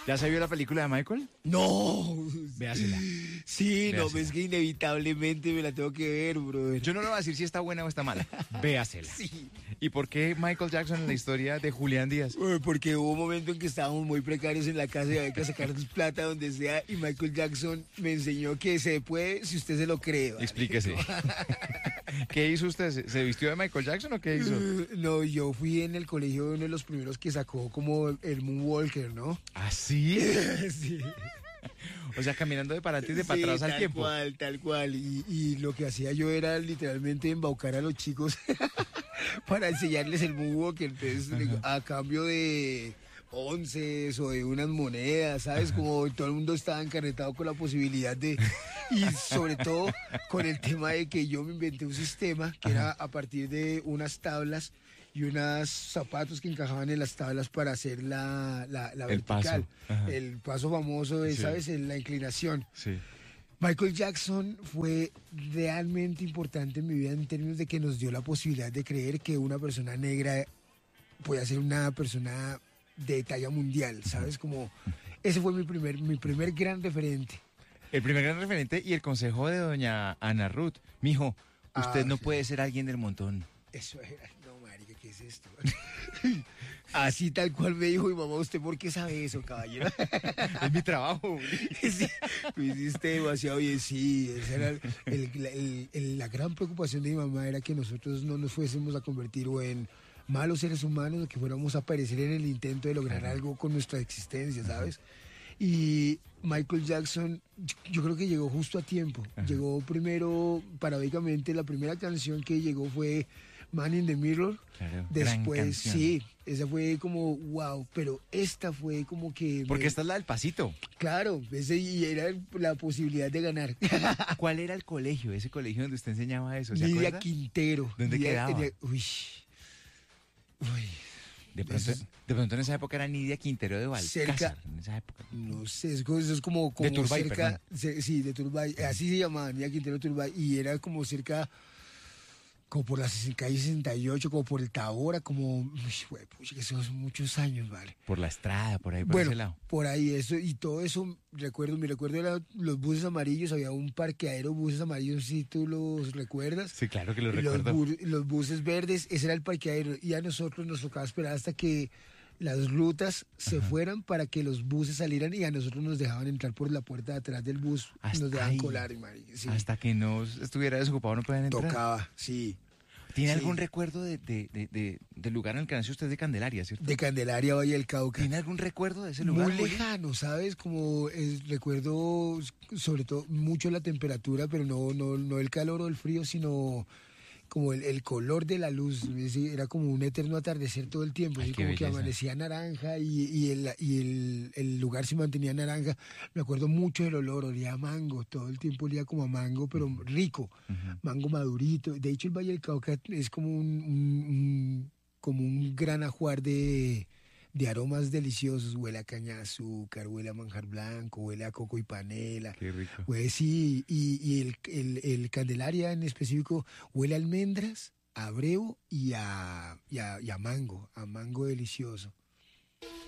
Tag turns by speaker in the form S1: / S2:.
S1: ¿Ya se vio la película de Michael?
S2: No.
S1: Véasela.
S2: Sí, no,
S1: Véasela.
S2: es que inevitablemente me la tengo que ver, brother.
S1: Yo no le voy a decir si está buena o está mala. Véasela.
S2: Sí.
S1: ¿Y por qué Michael Jackson en la historia de Julián Díaz?
S2: Porque hubo un momento en que estábamos muy precarios en la casa y había que sacarnos plata donde sea y Michael Jackson me enseñó que se puede si usted se lo cree. ¿vale?
S1: Explíquese. ¿Qué hizo usted? ¿Se vistió de Michael Jackson o qué hizo?
S2: No, yo fui en el colegio uno de los primeros que sacó como el Moonwalker, ¿no?
S1: ¿Ah, sí?
S2: Sí.
S1: O sea, caminando de para adelante y de para atrás al tiempo.
S2: Tal cual. Y lo que hacía yo era literalmente embaucar a los chicos para enseñarles el Moonwalker. Entonces, a cambio de 11 o de unas monedas, ¿sabes? Como todo el mundo estaba encarretado con la posibilidad de... Y sobre todo con el tema de que yo me inventé un sistema que era a partir de unas tablas y unos zapatos que encajaban en las tablas para hacer la
S1: El
S2: vertical.
S1: paso. Ajá.
S2: El paso famoso de,
S1: Sí.
S2: ¿sabes? La inclinación.
S1: Sí.
S2: Michael Jackson fue realmente importante en mi vida en términos de que nos dio la posibilidad de creer que una persona negra puede ser una persona de talla mundial, ¿sabes? Como ese fue mi primer gran referente.
S1: El primer gran referente y el consejo de doña Ana Ruth. Mijo, usted no
S2: sí.
S1: puede ser alguien del montón.
S2: Eso era, no, marica, ¿qué es esto? Así tal cual me dijo mi mamá, ¿usted por qué sabe eso, caballero?
S1: Es mi trabajo.
S2: Sí, lo hiciste demasiado bien, sí, esa era la gran preocupación de mi mamá era que nosotros no nos fuésemos a convertir o en malos seres humanos o que fuéramos a perecer en el intento de lograr algo con nuestra existencia, ¿sabes? Y Michael Jackson, yo creo que llegó justo a tiempo. Llegó primero, paradójicamente, la primera canción que llegó fue Man in the Mirror.
S1: Claro, gran
S2: Después,
S1: canción.
S2: sí, esa fue como wow, pero esta fue como que...
S1: Porque esta es la del pasito.
S2: Claro, ese y era la posibilidad de ganar.
S1: ¿Cuál era el colegio? Ese colegio donde usted enseñaba eso. ¿Se
S2: Lidia
S1: acuerda?
S2: Quintero.
S1: ¿Dónde quedaba?
S2: Uy.
S1: De pronto en esa época era Nidia Quintero de Valcázar.
S2: Cerca.
S1: En esa época.
S2: No sé, eso es como
S1: De Turbay,
S2: cerca, sí, de Turbay, así se llamaba, Nidia Quintero Turbay, y era como cerca, como por la calle 68, como por el Tabora, como, uy, pucha, que son muchos años, ¿vale?
S1: Por la Estrada, por ahí, por ese lado.
S2: Por ahí, eso, y todo eso, mi recuerdo era los buses amarillos, había un parqueadero buses amarillos, no sé si tú los recuerdas.
S1: Sí, claro que lo
S2: Y
S1: recuerdo.
S2: los buses verdes, ese era el parqueadero, y a nosotros nos tocaba esperar hasta que las rutas se fueran para que los buses salieran y a nosotros nos dejaban entrar por la puerta de atrás del bus,
S1: Hasta
S2: nos dejaban
S1: ahí.
S2: colar, marica, sí.
S1: Hasta que no estuviera desocupado no pueden entrar.
S2: Tocaba, sí.
S1: ¿Tiene
S2: Sí.
S1: algún recuerdo del lugar en el que nació usted de Candelaria, cierto?
S2: De Candelaria, Valle del Cauca.
S1: ¿Tiene algún recuerdo de ese lugar?
S2: Muy lejano, ¿sabes? Como recuerdo sobre todo mucho la temperatura, pero no el calor o el frío, sino como el color de la luz. Es decir, era como un eterno atardecer todo el tiempo,
S1: Ay,
S2: así
S1: qué
S2: como que
S1: belleza.
S2: amanecía naranja y el lugar se mantenía naranja. Me acuerdo mucho del olor, olía a mango, todo el tiempo olía como a mango, pero rico, mango madurito. De hecho, el Valle del Cauca es como como un gran ajuar de aromas deliciosos, huele a caña de azúcar, huele a manjar blanco, huele a coco y panela.
S1: Qué rico.
S2: Pues sí, y el Candelaria en específico huele a almendras, a breo y a mango delicioso.